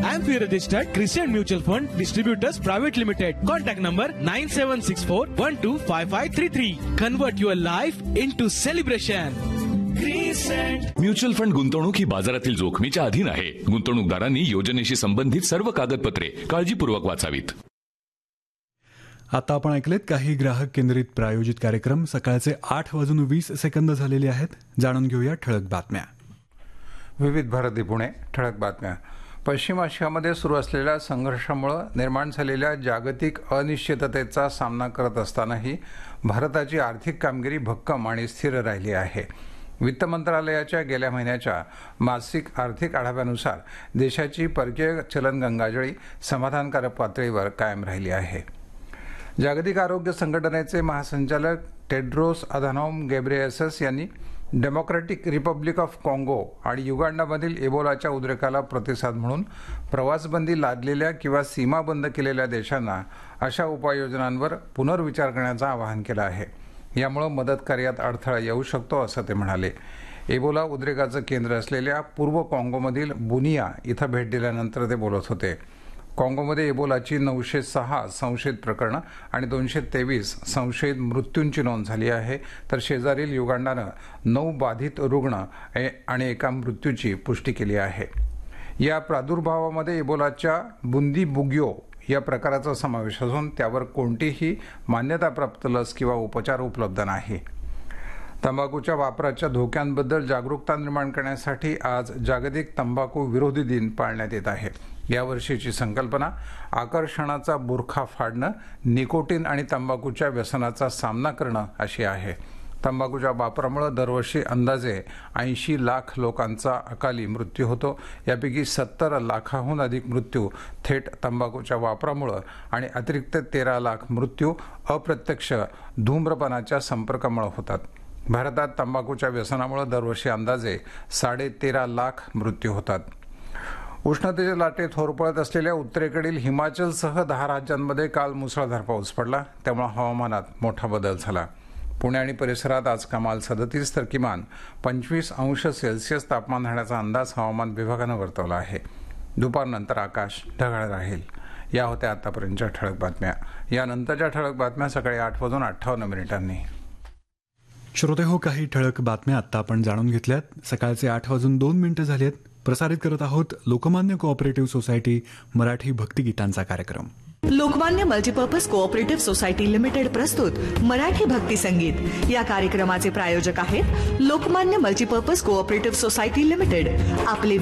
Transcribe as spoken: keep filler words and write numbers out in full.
Amphi registered Christian Mutual Fund Distributors Private Limited. Contact number nine seven six four one two five five three three. Convert your life into celebration. Mutual fund गुंतवणूक ही बाजारातील जोखमीच्या अधीन आहे. गुंतवणूकदारांनी योजनेशी संबंधित सर्व कागदपत्रे काळजीपूर्वक वाचावीत. आता आपण ऐकलेत काही ग्राहक केंद्रित प्रायोजित कार्यक्रम. सकाळचे आठ वाजून वीस सेकंद झालेले आहेत. जाणून घेऊया ठळक बातम्या. विविध भारती पुणे. ठळक बातम्या. पश्चिम आशियामध्ये सुरू असलेल्या संघर्षामुळे निर्माण झालेल्या जागतिक अनिश्चिततेचा सामना करत असतानाही भारताची आर्थिक कामगिरी भक्कम आणि स्थिर राहिली आहे. वित्त मंत्रालयाच्या गेल्या महिन्याच्या मासिक आर्थिक आढाव्यानुसार देशाची परकीय चलन गंगाजळी समाधानकारक पातळीवर कायम राहिली आहे. जागतिक आरोग्य संघटनेचे महासंचालक टेड्रोस अधानोम गेब्रेयेसस यांनी डेमोक्रॅटिक रिपब्लिक ऑफ काँगो आणि युगांडामधील एबोलाच्या उद्रेकाला प्रतिसाद म्हणून प्रवासबंदी लादलेल्या किंवा सीमा बंद केलेल्या देशांना अशा उपाययोजनांवर पुनर्विचार करण्याचं आवाहन केलं आहे. यामुळे मदत कार्यात अडथळा येऊ शकतो असं ते म्हणाले. एबोला उद्रेकाचं केंद्र असलेल्या पूर्व काँगोमधील बुनिया इथं भेट दिल्यानंतर ते बोलत होते. काँगोमध्ये एबोलाची नऊशे सहा संशयित प्रकरणं आणि दोनशे तेवीस संशयित मृत्यूंची नोंद झाली आहे, तर शेजारील युगांडानं नऊ बाधित रुग्ण आणि एका मृत्यूची पुष्टी केली आहे. या प्रादुर्भावामध्ये एबोलाच्या बुंदीबुग्यो या प्रकाराचा समावेश असून त्यावर कोणतीही मान्यताप्राप्त लस किंवा उपचार उपलब्ध नाही. तंबाखूच्या वापराच्या धोक्यांबद्दल जागरूकता निर्माण करण्यासाठी आज जागतिक तंबाखू विरोधी दिन पाळण्यात येत आहे. यावर्षीची संकल्पना आकर्षणाचा बुरखा फाडणं, निकोटीन आणि तंबाखूच्या व्यसनाचा सामना करणं अशी आहे. तंबाखूच्या वापरामुळे दरवर्षी अंदाजे ऐंशी लाख लोकांचा अकाली मृत्यू होतो. यापैकी सत्तर लाखाहून अधिक मृत्यू थेट तंबाखूच्या वापरामुळे आणि अतिरिक्त तेरा लाख मृत्यू अप्रत्यक्ष धूम्रपानाच्या संपर्कामुळे होतात. भारतात तंबाखूच्या व्यसनामुळे दरवर्षी अंदाजे साडे तेरा लाख मृत्यू होतात. उष्णतेच्या लाटेत होरपळत असलेल्या उत्तरेकडील हिमाचलसह दहा राज्यांमध्ये काल मुसळधार पाऊस पडला. त्यामुळे हवामानात मोठा बदल झाला. पुणे आणि परिसरात आज कमाल सदतीस तर किमान पंचवीस अंश सेल्सिअस तापमान राहण्याचा अंदाज हवामान विभागानं वर्तवला आहे. दुपारनंतर आकाश ढगाळ राहील. या होत्या आतापर्यंतच्या ठळक बातम्या. यानंतरच्या ठळक बातम्या सकाळी आठ वाजून अठ्ठावन्न मिनिटांनी. श्रोते हो, काही ठळक बातम्या आता आपण जाणून घेतल्यात. सकाळचे आठ वाजून दोन मिनिटं झाली आहेत. प्रसारित करत आहोत लोकमान्य कोऑपरेटिव्ह सोसायटी मराठी भक्तिगीतांचा कार्यक्रम. Lokmanya multipurpose cooperative society limited प्रस्तुत मराठी भक्ती संगीत या कार्यक्रमाचे प्रायोजक आहेत Lokmanya multipurpose cooperative society limited. आपले